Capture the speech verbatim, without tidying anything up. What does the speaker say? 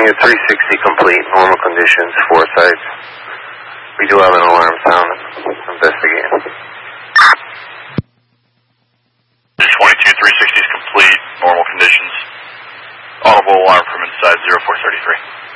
showing you three sixty complete, normal conditions, four sites. We do have an alarm sound. Investigating. twenty-two, three sixty is complete, normal conditions. Audible alarm from inside zero four thirty-three.